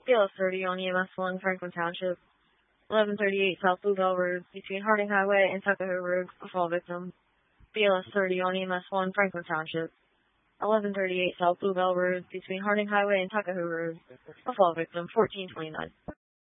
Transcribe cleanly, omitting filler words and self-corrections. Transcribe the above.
BLS 30 on EMS 1, Franklin Township. 1138 South Bluebell Road between Harding Highway and Tuckahoe Road. A fall victim. BLS 30 on EMS 1, Franklin Township. 1138 South Bluebell Road between Harding Highway and Tuckahoe Road. A fall victim. 1429.